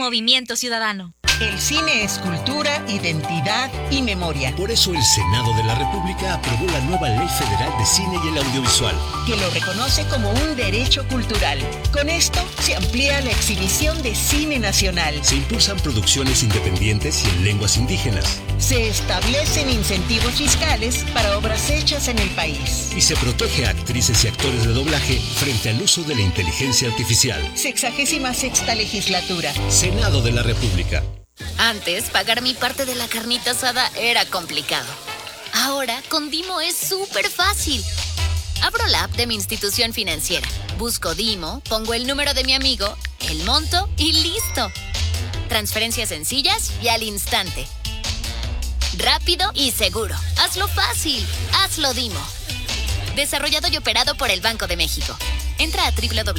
Movimiento Ciudadano. El cine es cultura, identidad y memoria. Por eso el Senado de la República aprobó la nueva Ley Federal de Cine y el Audiovisual, que lo reconoce como un derecho cultural. Con esto se amplía la exhibición de cine nacional. Se impulsan producciones independientes y en lenguas indígenas. Se establecen incentivos fiscales para obras hechas en el país. Y se protege a actrices y actores de doblaje frente al uso de la inteligencia artificial. 66ª legislatura. Senado de la República. Antes, pagar mi parte de la carnita asada era complicado. Ahora, con Dimo es súper fácil. Abro la app de mi institución financiera, busco Dimo, pongo el número de mi amigo, el monto y ¡listo! Transferencias sencillas y al instante. Rápido y seguro. Hazlo fácil. Hazlo Dimo. Desarrollado y operado por el Banco de México. Entra a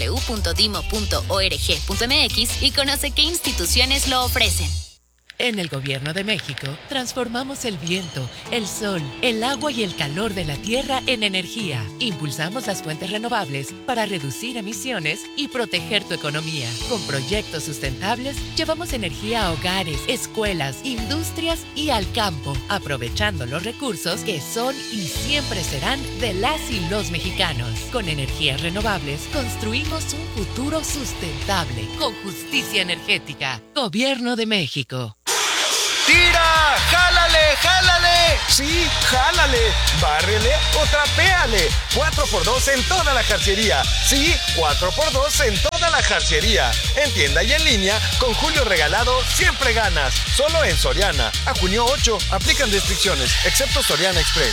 www.dimo.org.mx y conoce qué instituciones lo ofrecen. En el Gobierno de México, transformamos el viento, el sol, el agua y el calor de la tierra en energía. Impulsamos las fuentes renovables para reducir emisiones y proteger tu economía. Con proyectos sustentables, llevamos energía a hogares, escuelas, industrias y al campo, aprovechando los recursos que son y siempre serán de las y los mexicanos. Con energías renovables, construimos un futuro sustentable, con justicia energética. Gobierno de México. ¡Tira! ¡Jálale! ¡Jálale! Sí, jálale, bárrele o trapéale. 4x2 en toda la jarcería. Sí, 4x2 en toda la jarcería. En tienda y en línea, con Julio Regalado siempre ganas. Solo en Soriana. A junio 8, aplican restricciones, excepto Soriana Express.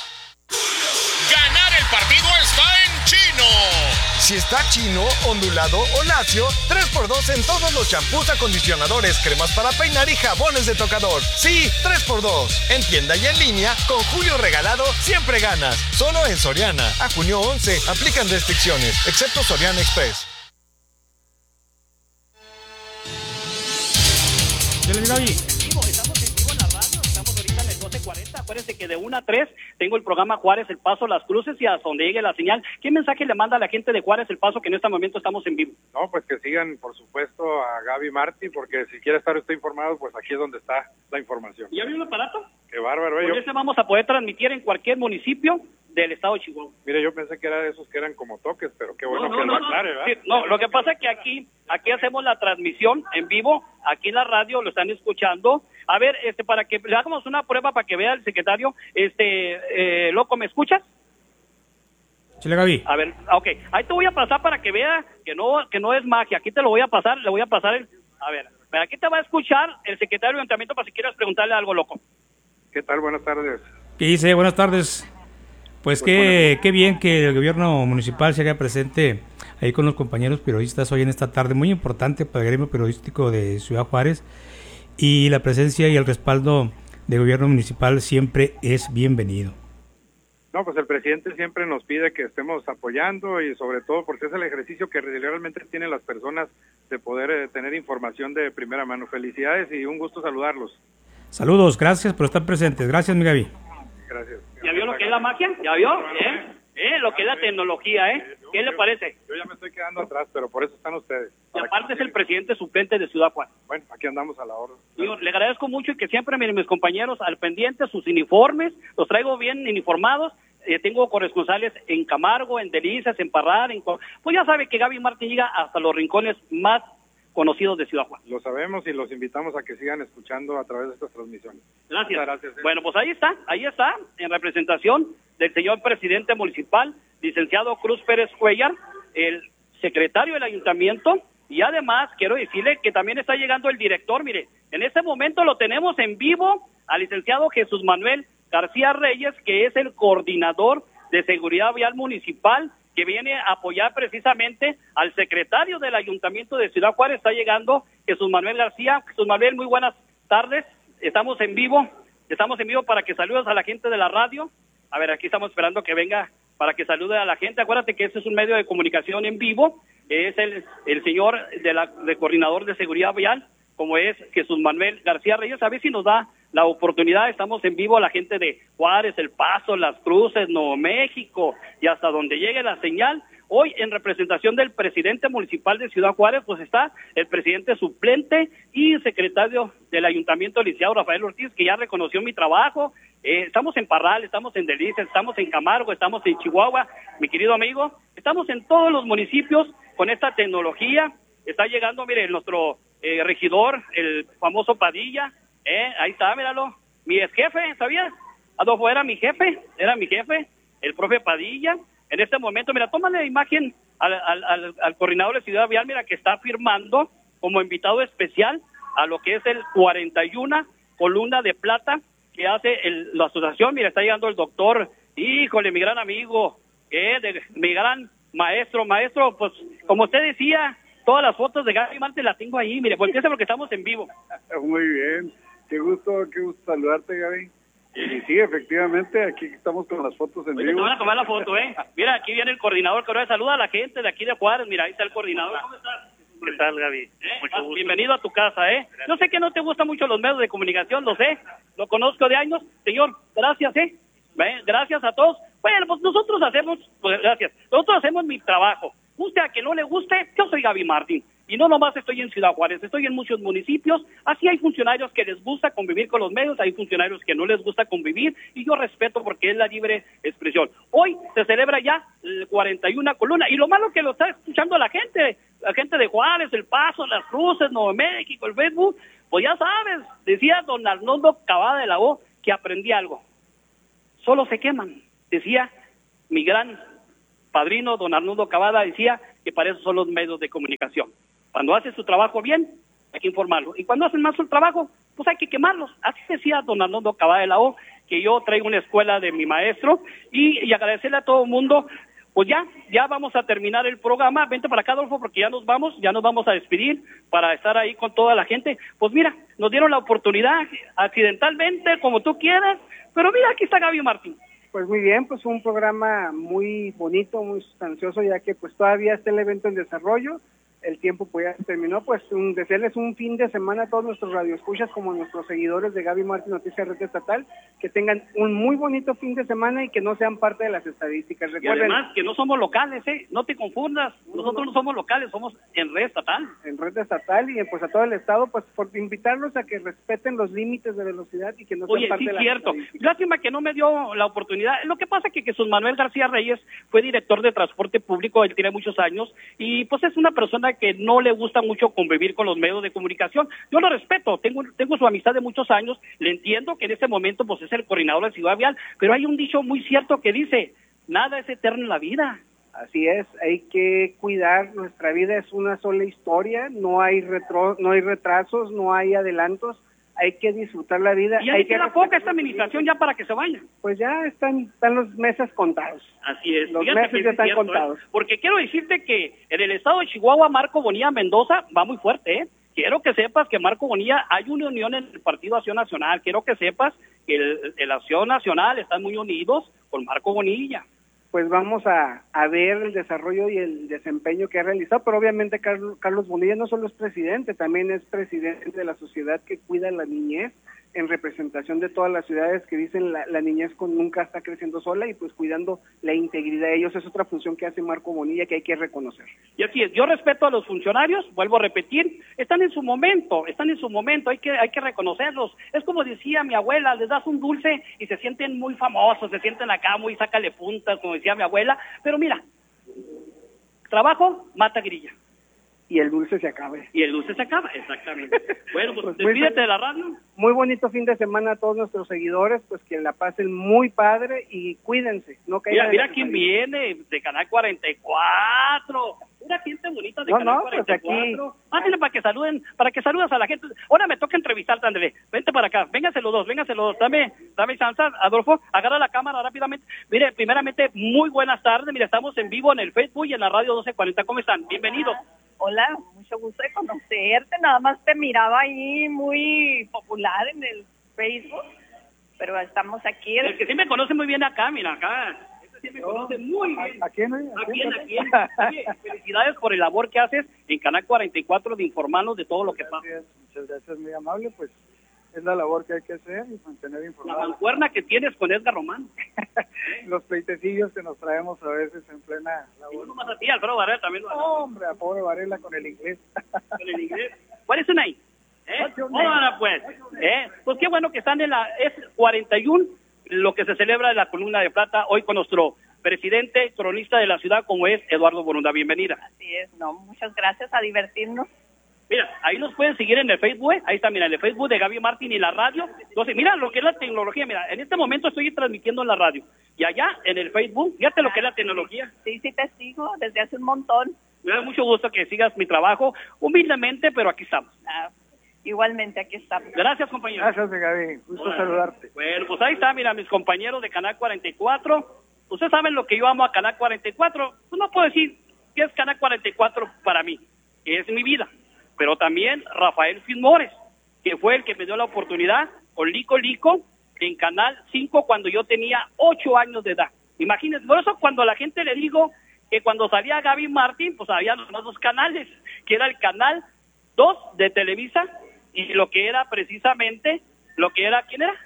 Ganar el partido está en Chino. Si está chino, ondulado o lacio, 3x2 en todos los champús, acondicionadores, cremas para peinar y jabones de tocador. Sí, 3x2. En tienda y en línea, con Julio Regalado siempre ganas. Solo en Soriana. A junio 11, aplican restricciones, excepto Soriana Express. Acuérdense que de 1 a 3 tengo el programa Juárez El Paso, Las Cruces y hasta donde llegue la señal. ¿Qué mensaje le manda a la gente de Juárez El Paso que en este momento estamos en vivo? No, pues que sigan, por supuesto, a Gaby Martí, porque si quiere estar usted informado, pues aquí es donde está la información. ¿Ya vio el aparato? Qué bárbaro. Con ese vamos a poder transmitir en cualquier municipio del estado de Chihuahua. Mire, yo pensé que era de esos que eran como toques, pero qué bueno que lo aclare, ¿verdad? Sí, no, lo que pasa es que aquí hacemos la transmisión en vivo, aquí en la radio lo están escuchando. A ver, para que le hagamos una prueba para que vea el secretario, loco, ¿me escuchas? Chile, Gaby. A ver, ok, ahí te voy a pasar para que vea que no es magia, aquí te lo voy a pasar, le voy a pasar a ver, aquí te va a escuchar el secretario de Ayuntamiento para si quieres preguntarle algo, loco. ¿Qué tal? Buenas tardes. ¿Qué dice? Buenas tardes. Pues qué bien que el gobierno municipal se haga presente ahí con los compañeros periodistas hoy en esta tarde, muy importante para el gremio periodístico de Ciudad Juárez, y la presencia y el respaldo del gobierno municipal siempre es bienvenido. No, pues el presidente siempre nos pide que estemos apoyando y sobre todo porque es el ejercicio que realmente tienen las personas de poder tener información de primera mano. Felicidades y un gusto saludarlos. Saludos, gracias por estar presentes. Gracias, mi Gaby. Gracias. ¿Ya vio lo que es la magia? ¿Ya vio? Lo que es la tecnología, ¿Qué le parece? Yo ya me estoy quedando atrás, pero por eso están ustedes. Y aparte es el presidente suplente de Ciudad Juárez. Bueno, aquí andamos a la orden. Le agradezco mucho y que siempre mis compañeros al pendiente, sus uniformes, los traigo bien uniformados. Tengo corresponsales en Camargo, en Delicias, en Parral, pues ya sabe que Gaby Martín llega hasta los rincones más conocidos de Ciudad Juárez. Lo sabemos y los invitamos a que sigan escuchando a través de estas transmisiones. Gracias. Gracias. Bueno, pues ahí está, en representación del señor presidente municipal, licenciado Cruz Pérez Cuellar, el secretario del ayuntamiento, y además quiero decirle que también está llegando el director. Mire, en este momento lo tenemos en vivo al licenciado Jesús Manuel García Reyes, que es el coordinador de seguridad vial municipal, que viene a apoyar precisamente al secretario del Ayuntamiento de Ciudad Juárez. Está llegando Jesús Manuel García. Jesús Manuel, muy buenas tardes. Estamos en vivo para que saludes a la gente de la radio. A ver, aquí estamos esperando que venga para que salude a la gente. Acuérdate que este es un medio de comunicación en vivo. Es el señor de coordinador de seguridad vial, como es Jesús Manuel García Reyes. A ver si nos da la oportunidad. Estamos en vivo a la gente de Juárez, El Paso, Las Cruces, Nuevo México y hasta donde llegue la señal. Hoy, en representación del presidente municipal de Ciudad Juárez, pues está el presidente suplente y secretario del ayuntamiento, el licenciado Rafael Ortiz, que ya reconoció mi trabajo. Estamos en Parral, estamos en Delicias, estamos en Camargo, estamos en Chihuahua, mi querido amigo. Estamos en todos los municipios con esta tecnología. Está llegando, mire, nuestro regidor, el famoso Padilla. Ahí está, míralo. Mi ex jefe, ¿sabías? Adolfo era mi jefe, el profe Padilla. En este momento, mira, tómale imagen al coordinador de Ciudad Vial, mira, que está firmando como invitado especial a lo que es el 41 columna de plata que hace la asociación. Mira, está llegando el doctor, híjole, mi gran amigo, mi gran maestro, pues, como usted decía, todas las fotos de Gaby Martín las tengo ahí, mire, porque porque estamos en vivo. Muy bien, qué gusto saludarte, Gaby. Y sí, efectivamente, aquí estamos con las fotos en vivo. Te van a tomar la foto, Mira, aquí viene el coordinador, que saluda a la gente de aquí de Juárez. Mira, ahí está el coordinador. ¿Cómo estás? ¿Qué tal, Gaby? Mucho gusto. Bienvenido a tu casa, Yo sé que no te gustan mucho los medios de comunicación, lo sé, lo conozco de años. Señor, gracias, Gracias a todos. Bueno, pues nosotros hacemos mi trabajo. Guste a que no le guste, yo soy Gaby Martín. Y no nomás estoy en Ciudad Juárez, estoy en muchos municipios. Así hay funcionarios que les gusta convivir con los medios, hay funcionarios que no les gusta convivir, y yo respeto porque es la libre expresión. Hoy se celebra ya el 41 columna, y lo malo que lo está escuchando la gente de Juárez, El Paso, Las Cruces, Nuevo México, el Facebook, pues ya sabes, decía don Arnoldo Cavada de la O que aprendí algo. Solo se queman, decía mi gran padrino, don Arnoldo Cavada, decía que para eso son los medios de comunicación. Cuando hace su trabajo bien, hay que informarlo. Y cuando hacen mal su trabajo, pues hay que quemarlos. Así decía don Arnoldo Cavada de la O, que yo traigo una escuela de mi maestro, y agradecerle a todo el mundo. Pues ya vamos a terminar el programa. Vente para acá, Adolfo, porque ya nos vamos a despedir para estar ahí con toda la gente. Pues mira, nos dieron la oportunidad, accidentalmente, como tú quieras, pero mira, aquí está Gaby Martín. Pues muy bien, pues un programa muy bonito, muy sustancioso, ya que pues todavía está el evento en desarrollo. El tiempo pues ya terminó, pues desearles un fin de semana a todos nuestros radioescuchas como nuestros seguidores de Gaby Martín Noticias Red Estatal, que tengan un muy bonito fin de semana y que no sean parte de las estadísticas. Recuerden, y además que no somos locales, no te confundas, nosotros no somos locales, somos en Red Estatal. En Red Estatal y pues a todo el estado, pues por invitarlos a que respeten los límites de velocidad y que no sean parte de las cierto. estadísticas. Lástima que no me dio la oportunidad. Lo que pasa es que Jesús Manuel García Reyes fue director de transporte público, él tiene muchos años, y pues es una persona que no le gusta mucho convivir con los medios de comunicación. Yo lo respeto, tengo su amistad de muchos años, le entiendo que en este momento pues es el coordinador de Ciudad Vial, pero hay un dicho muy cierto que dice, nada es eterno en la vida. Así es, hay que cuidar, nuestra vida es una sola historia, no hay retrasos, no hay adelantos, hay que disfrutar la vida. Y hay que queda poca esta administración ya para que se vaya. Pues ya están los meses contados. Así es. Los meses ya están contados. Porque quiero decirte que en el estado de Chihuahua, Marco Bonilla Mendoza va muy fuerte, Quiero que sepas que Marco Bonilla, hay una unión en el Partido Acción Nacional. Quiero que sepas que el Acción Nacional están muy unidos con Marco Bonilla. Pues vamos a ver el desarrollo y el desempeño que ha realizado, pero obviamente Carlos Bonilla no solo es presidente, también es presidente de la sociedad que cuida la niñez, en representación de todas las ciudades que dicen la niñez nunca está creciendo sola y pues cuidando la integridad de ellos. Es otra función que hace Marco Bonilla que hay que reconocer. Y así es, yo respeto a los funcionarios, vuelvo a repetir, están en su momento, hay que reconocerlos. Es como decía mi abuela, les das un dulce y se sienten muy famosos, se sienten acá muy sácale puntas, como decía mi abuela, pero mira, trabajo mata grilla. Y el dulce se acaba. Exactamente. Bueno, pues despídete de la radio. Muy bonito fin de semana a todos nuestros seguidores, pues que la pasen muy padre y cuídense. No caigan. Mira quién viene de Canal 44. Una gente bonita de Canal 44. Pues aquí... Pásale para que saludas a la gente. Ahora me toca entrevistarte, André. Vente para acá, vénganse los dos. Dame chance, Adolfo, agarra la cámara rápidamente. Mire, primeramente, muy buenas tardes. Mira, estamos en vivo en el Facebook y en la radio 1240. ¿Cómo están? Bienvenidos. Hola, mucho gusto de conocerte. Nada más te miraba ahí muy popular en el Facebook, pero estamos aquí. El que sí me conoce muy bien acá, mira, acá. Sí me conoce muy bien. ¿A quién? Oye, felicidades por el labor que haces en Canal 44 de informarnos de todo lo que pasa. Muchas gracias, muy amable. Pues es la labor que hay que hacer y mantener La informados. mancuerna que tienes con Edgar Román. Los pleitecillos que nos traemos a veces en plena Y labor. no más a ti, Alfredo Varela también lo hace. Hombre, a pobre Varela con el inglés. Con el inglés. ¿Cuál es su name? Ahora pues. Pues qué bueno que están es 41 lo que se celebra en la Columna de Plata hoy con nuestro presidente, cronista de la ciudad, como es Eduardo Borunda. Bienvenida. Así es, no, muchas gracias, a divertirnos. Mira, ahí nos pueden seguir en el Facebook, ahí está, mira, en el Facebook de Gaby Martín y la radio. Entonces, mira lo que es la tecnología, mira, en este momento estoy transmitiendo en la radio. Y allá, en el Facebook, fíjate lo que es la tecnología. Sí, te sigo desde hace un montón. Me da mucho gusto que sigas mi trabajo, humildemente, pero aquí estamos. Igualmente, aquí estamos. Gracias, compañero. Gracias, Gaby. Gusto saludarte. Bueno, pues ahí está, mira, mis compañeros de Canal 44. Ustedes saben lo que yo amo a Canal 44. Pues no puedo decir que es Canal 44 para mí, que es mi vida. Pero también Rafael Filmores, que fue el que me dio la oportunidad con Lico en Canal 5 cuando yo tenía 8 años de edad. Imagínense, por eso cuando a la gente le digo que cuando salía Gaby Martín, pues había los dos canales, que era el Canal 2 de Televisa y lo que era precisamente, ¿quién era?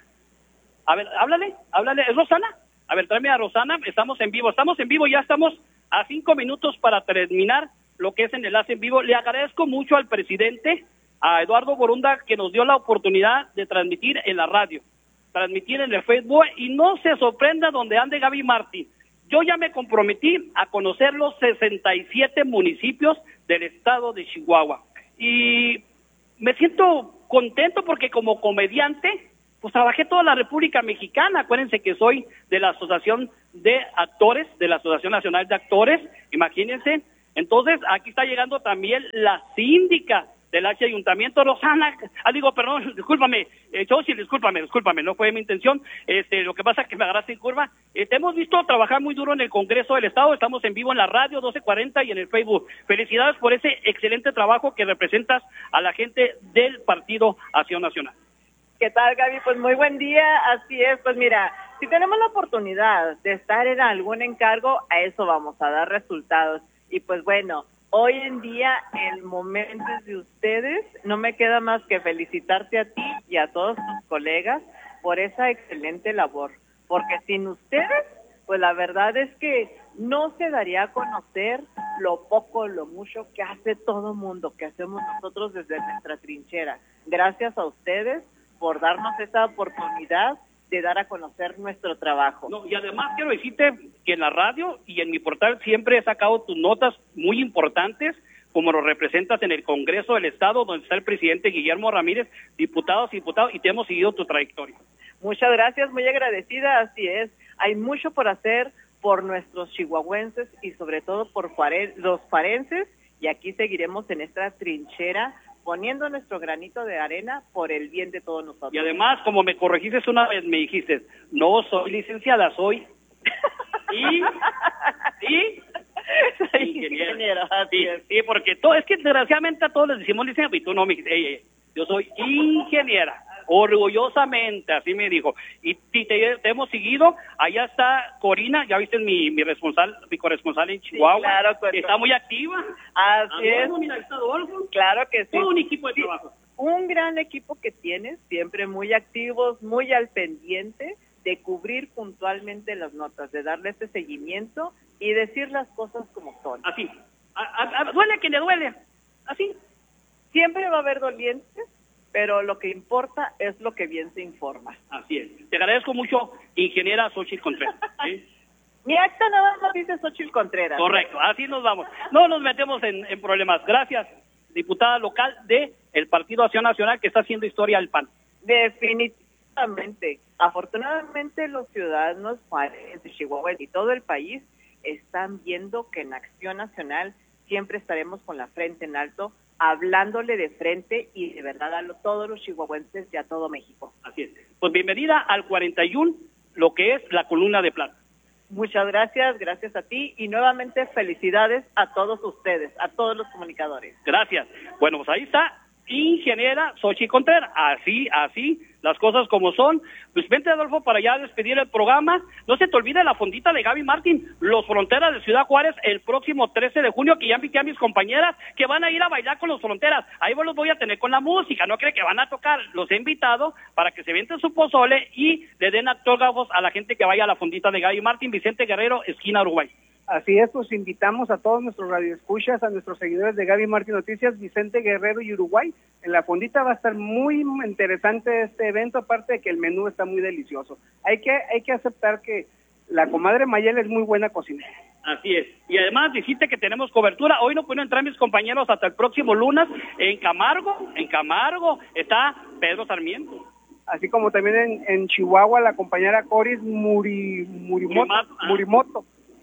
A ver, háblale, ¿es Rosana? A ver, tráeme a Rosana, estamos en vivo, ya estamos a 5 minutos para terminar lo que es en enlace en vivo. Le agradezco mucho al presidente, a Eduardo Borunda, que nos dio la oportunidad de transmitir en la radio, transmitir en el Facebook, y no se sorprenda donde ande Gaby Martín. Yo ya me comprometí a conocer los 67 municipios del estado de Chihuahua. Y me siento contento porque como comediante, pues trabajé toda la República Mexicana. Acuérdense que soy de la Asociación de Actores, de la Asociación Nacional de Actores, imagínense. Entonces, aquí está llegando también la síndica del Ayuntamiento, Rosana, discúlpame, Xochitl, discúlpame, no fue mi intención, lo que pasa es que me agarraste en curva. Te hemos visto trabajar muy duro en el Congreso del Estado, estamos en vivo en la radio 1240 y en el Facebook. Felicidades por ese excelente trabajo que representas a la gente del Partido Acción Nacional. ¿Qué tal, Gaby? Pues muy buen día, así es, pues mira, si tenemos la oportunidad de estar en algún encargo, a eso vamos a dar resultados. Y pues bueno, hoy en día el momento es de ustedes, no me queda más que felicitarte a ti y a todos tus colegas por esa excelente labor, porque sin ustedes, pues la verdad es que no se daría a conocer lo poco, lo mucho que hace todo mundo, que hacemos nosotros desde nuestra trinchera. Gracias a ustedes por darnos esa oportunidad de dar a conocer nuestro trabajo. No, y además quiero decirte que en la radio y en mi portal siempre he sacado tus notas muy importantes, como lo representas en el Congreso del Estado, donde está el presidente Guillermo Ramírez, diputados, y te hemos seguido tu trayectoria. Muchas gracias, muy agradecida, así es. Hay mucho por hacer por nuestros chihuahuenses y sobre todo por los juarenses, y aquí seguiremos en esta trinchera poniendo nuestro granito de arena por el bien de todos nosotros. Y además, como me corregiste una vez, me dijiste, no soy licenciada, soy ingeniera. Sí, porque es que desgraciadamente a todos les decimos licenciada, y tú no me dijiste, yo soy ingeniera, orgullosamente, así me dijo. Y te hemos seguido, allá está Corina, ya viste mi corresponsal en Chihuahua, claro, que está muy activa. Así es. Mira, está Adolfo. Claro que sí. Todo un equipo de trabajo. Un gran equipo que tienes, siempre muy activos, muy al pendiente de cubrir puntualmente las notas, de darle ese seguimiento y decir las cosas como son. Así. Duele a quien le duele. Así. Siempre va a haber dolientes, pero lo que importa es lo que bien se informa. Así es. Te agradezco mucho, ingeniera Xochitl Contreras. ¿Sí? Mi acta nada más dice Xochitl Contreras. Correcto, así nos vamos. No nos metemos en problemas. Gracias, diputada local del Partido Acción Nacional, que está haciendo historia al PAN. Definitivamente. Afortunadamente los ciudadanos de Chihuahua y todo el país están viendo que en Acción Nacional siempre estaremos con la frente en alto, hablándole de frente y de verdad a todos los chihuahuenses y a todo México. Así es. Pues bienvenida al 41, lo que es la Columna de Plata. Muchas gracias, gracias a ti y nuevamente felicidades a todos ustedes, a todos los comunicadores. Gracias. Bueno, pues ahí está ingeniera Xochitl Contreras. Así, las cosas como son. Pues vente, Adolfo, para ya despedir el programa. No se te olvide la fondita de Gaby Martín, Los Fronteras de Ciudad Juárez, el próximo 13 de junio, que ya invité a mis compañeras que van a ir a bailar con Los Fronteras. Ahí los voy a tener con la música, no cree que van a tocar. Los he invitado para que se vienten su pozole y le den autógrafos a la gente que vaya a la fondita de Gaby Martín, Vicente Guerrero, esquina Uruguay. Así es, pues invitamos a todos nuestros radioescuchas, a nuestros seguidores de Gaby Martín Noticias, Vicente Guerrero y Uruguay. En la fondita va a estar muy interesante este evento, aparte de que el menú está muy delicioso. Hay que aceptar que la comadre Mayela es muy buena cocinera. Así es. Y además dijiste que tenemos cobertura. Hoy no pueden entrar mis compañeros hasta el próximo lunes. En Camargo está Pedro Sarmiento. Así como también en Chihuahua la compañera Coris Murimata.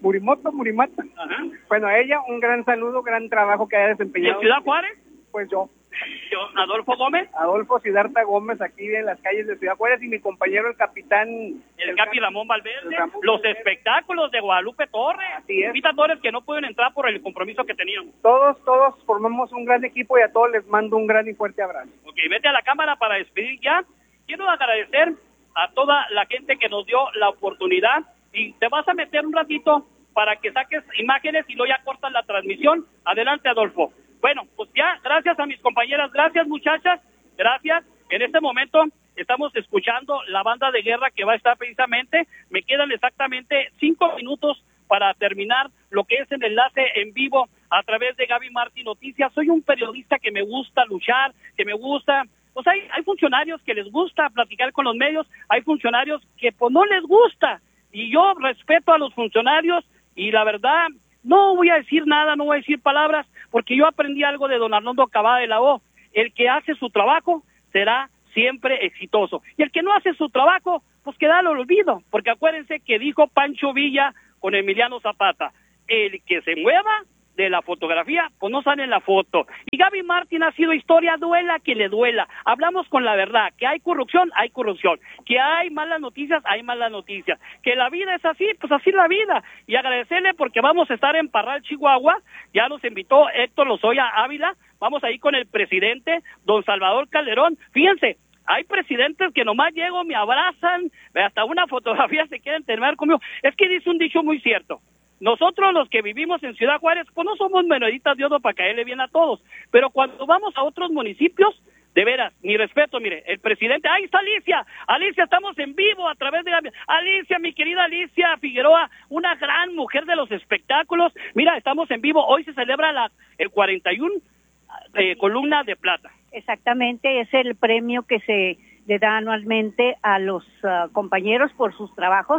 Ajá. Bueno, a ella un gran saludo, gran trabajo que haya desempeñado. ¿En Ciudad Juárez? Pues yo, Adolfo Gómez. Adolfo Siddhartha Gómez, aquí en las calles de Ciudad Juárez, y mi compañero el capitán... El Capi Ramón Valverde, los espectáculos de Guadalupe Torres. Así es. Invitadores que no pueden entrar por el compromiso que teníamos. Todos formamos un gran equipo y a todos les mando un gran y fuerte abrazo. Ok, vete a la cámara para despedir ya. Quiero agradecer a toda la gente que nos dio la oportunidad, y te vas a meter un ratito para que saques imágenes y luego ya cortas la transmisión. Adelante, Adolfo. Bueno, pues ya, gracias a mis compañeras, gracias muchachas, gracias. En este momento estamos escuchando la banda de guerra que va a estar precisamente, me quedan exactamente 5 minutos para terminar lo que es el enlace en vivo a través de Gaby Martín Noticias. Soy un periodista que me gusta luchar, que me gusta... Pues hay funcionarios que les gusta platicar con los medios, hay funcionarios que pues no les gusta, y yo respeto a los funcionarios, y la verdad, no voy a decir nada, no voy a decir palabras, porque yo aprendí algo de don Arnoldo Cavada de la O. El que hace su trabajo será siempre exitoso, y el que no hace su trabajo, pues queda al olvido, porque acuérdense que dijo Pancho Villa con Emiliano Zapata, el que se mueva de la fotografía, pues no sale en la foto. Y Gaby Martín ha sido historia, duela que le duela. Hablamos con la verdad, que hay corrupción, que hay malas noticias, que la vida es así, pues así es la vida. Y agradecerle porque vamos a estar en Parral, Chihuahua, ya nos invitó Héctor Lozoya Ávila, vamos a ir con el presidente, don Salvador Calderón. Fíjense, hay presidentes que nomás llego, me abrazan, hasta una fotografía se quieren terminar conmigo. Es que dice un dicho muy cierto. Nosotros los que vivimos en Ciudad Juárez, pues no somos moneditas de oro para caerle bien a todos, pero cuando vamos a otros municipios, de veras, mi respeto, mire, el presidente, ¡ahí está Alicia, estamos en vivo a través de Alicia, mi querida Alicia Figueroa, una gran mujer de los espectáculos, mira, estamos en vivo, hoy se celebra el 41 columna de plata. Exactamente, es el premio que se le da anualmente a los compañeros por sus trabajos,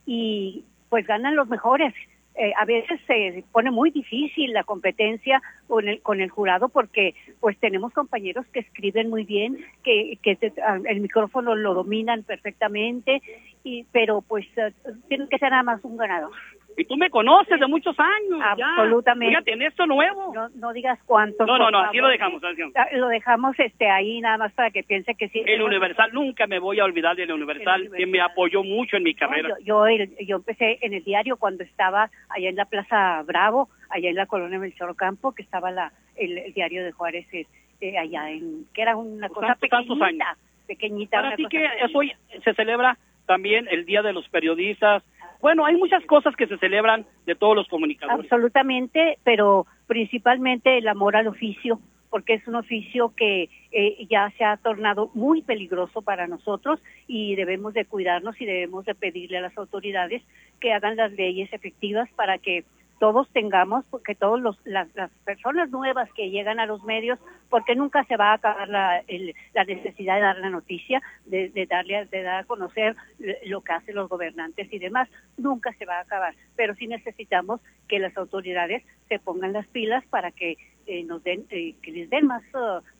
y pues ganan los mejores. A veces se pone muy difícil la competencia con el jurado, porque pues tenemos compañeros que escriben muy bien, que el micrófono lo dominan perfectamente, pero pues tiene que ser nada más un ganador. Y tú me conoces de muchos años. Absolutamente. Fíjate, en esto nuevo. No digas cuántos. No, aquí lo dejamos. Lo dejamos ahí nada más para que piense que sí. El Universal, nunca me voy a olvidar del Universal, que me apoyó mucho en mi carrera. Yo empecé en el diario cuando estaba allá en la Plaza Bravo, allá en la colonia Melchor Ocampo, que estaba el diario de Juárez allá que era una cosa pequeñita. Así que hoy se celebra también el Día de los Periodistas. Bueno, hay muchas cosas que se celebran de todos los comunicadores. Absolutamente, pero principalmente el amor al oficio, porque es un oficio que ya se ha tornado muy peligroso para nosotros, y debemos de cuidarnos y debemos de pedirle a las autoridades que hagan las leyes efectivas para que todos tengamos, porque las personas nuevas que llegan a los medios, porque nunca se va a acabar la necesidad de dar la noticia, de dar a conocer lo que hacen los gobernantes y demás, nunca se va a acabar, pero sí necesitamos que las autoridades se pongan las pilas para que que les den más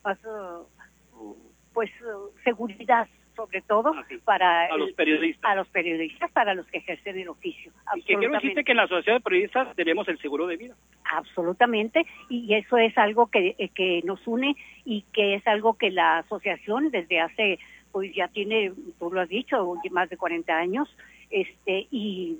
seguridad, sobre todo para los periodistas, para los que ejercen el oficio. Y que quiero decirte que en la Asociación de Periodistas tenemos el seguro de vida. Absolutamente, y eso es algo que nos une, y que es algo que la asociación desde hace, pues ya tiene, tú lo has dicho, más de 40 años, y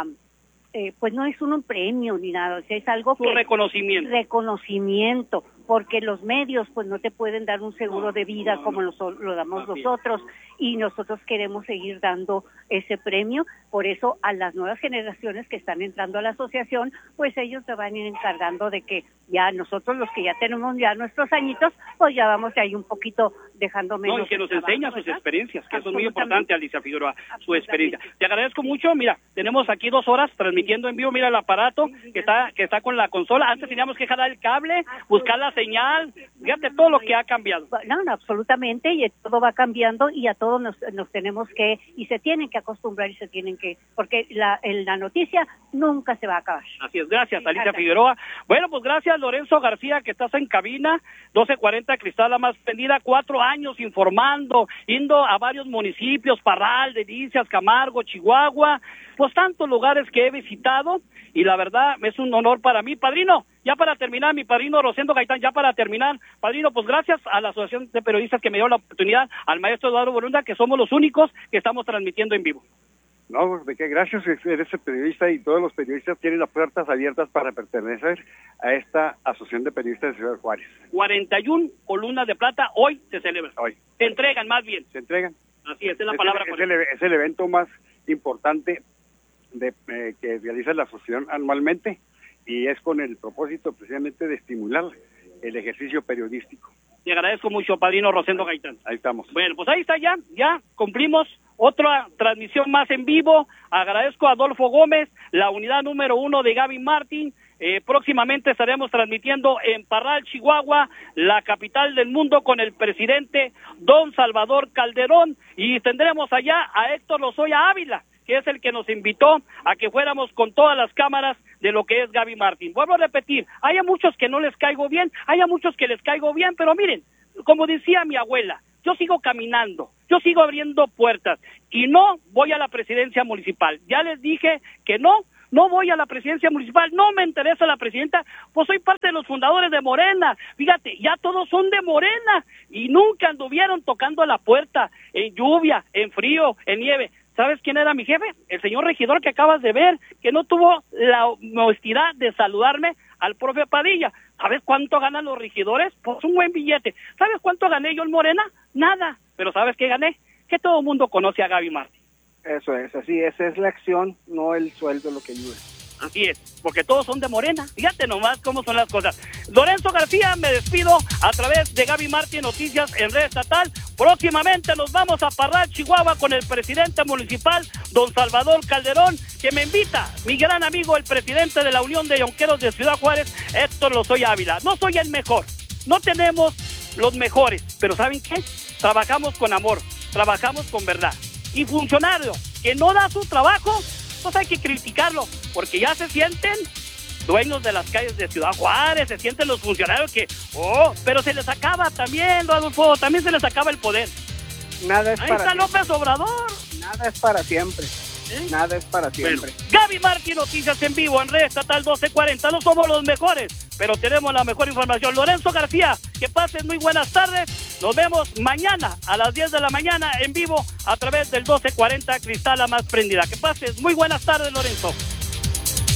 pues no es un premio ni nada, es algo reconocimiento, porque los medios pues no te pueden dar un seguro de vida como lo damos nosotros, y nosotros queremos seguir dando ese premio. Por eso a las nuevas generaciones que están entrando a la asociación, pues ellos se van a ir encargando de que ya nosotros, los que ya tenemos ya nuestros añitos, pues ya vamos ahí un poquito dejando menos. No, y que nos enseña sus experiencias, que eso es muy importante, Alicia Figueroa, su experiencia. Te agradezco mucho. Mira, tenemos aquí 2 horas transmitiendo en vivo. Mira el aparato que está con la consola. Antes teníamos que jalar el cable, buscar la señal. Fíjate todo lo que ha cambiado. No, absolutamente, y todo va cambiando, y a todos nos tenemos que, y se tienen que acostumbrar, y se tienen que, porque la noticia nunca se va a acabar. Así es, gracias, Alicia Figueroa. Bueno, pues gracias, Lorenzo García, que estás en cabina, 1240 Cristal La Más Prendida, 4 años informando, yendo a varios municipios, Parral, Delicias, Camargo, Chihuahua, pues tantos lugares que he visitado, y la verdad es un honor para mí. Padrino, ya para terminar, mi padrino Rosendo Gaitán, ya para terminar, padrino, pues gracias a la Asociación de Periodistas que me dio la oportunidad, al maestro Eduardo Borunda, que somos los únicos que estamos transmitiendo en vivo. No, de qué gracias, eres el periodista, y todos los periodistas tienen las puertas abiertas para pertenecer a esta Asociación de Periodistas de Ciudad Juárez. 41 columnas de plata hoy se celebran. Hoy. Se entregan, más bien. Se entregan. Así es la palabra. Es el evento más importante que realiza la asociación anualmente, y es con el propósito precisamente de estimular el ejercicio periodístico. Te agradezco mucho, padrino Rosendo Gaitán. Ahí estamos. Bueno, pues ahí está, ya cumplimos otra transmisión más en vivo. Agradezco a Adolfo Gómez, la unidad número 1 de Gaby Martín. Próximamente estaremos transmitiendo en Parral, Chihuahua, la capital del mundo, con el presidente don Salvador Calderón, y tendremos allá a Héctor Lozoya Ávila, que es el que nos invitó a que fuéramos con todas las cámaras de lo que es Gaby Martín. Vuelvo a repetir, hay a muchos que no les caigo bien, hay a muchos que les caigo bien, pero miren, como decía mi abuela, yo sigo caminando, yo sigo abriendo puertas, y no voy a la presidencia municipal. Ya les dije que no voy a la presidencia municipal, no me interesa la presidenta, pues soy parte de los fundadores de Morena. Fíjate, ya todos son de Morena, y nunca anduvieron tocando la puerta, en lluvia, en frío, en nieve. ¿Sabes quién era mi jefe? El señor regidor que acabas de ver, que no tuvo la honestidad de saludarme al profe Padilla. ¿Sabes cuánto ganan los regidores? Pues un buen billete. ¿Sabes cuánto gané yo en Morena? Nada. Pero ¿sabes qué gané? Que todo el mundo conoce a Gaby Martín. Eso es, así es la acción, no el sueldo lo que ayuda. Así es, porque todos son de Morena. Fíjate nomás cómo son las cosas. Lorenzo García, me despido a través de Gaby Martín Noticias en Red Estatal. Próximamente nos vamos a Parral, Chihuahua, con el presidente municipal, don Salvador Calderón, que me invita, mi gran amigo, el presidente de la Unión de Yonqueros de Ciudad Juárez, Héctor Lozoya Ávila. No soy el mejor, no tenemos los mejores, pero ¿saben qué? Trabajamos con amor, trabajamos con verdad. Y funcionario que no da su trabajo, pues hay que criticarlo, porque ya se sienten dueños de las calles de Ciudad Juárez, se sienten los funcionarios que, pero se les acaba también, Rodolfo, también se les acaba el poder. Nada es ahí para está siempre. López Obrador. Nada es para siempre. Nada es para siempre. Bueno, Gaby Martín Noticias en vivo en Red Estatal 1240. No somos los mejores, pero tenemos la mejor información. Lorenzo García, que pasen muy buenas tardes. Nos vemos mañana a las 10 de la mañana en vivo a través del 1240 Cristal La Más Prendida. Que pases muy buenas tardes, Lorenzo.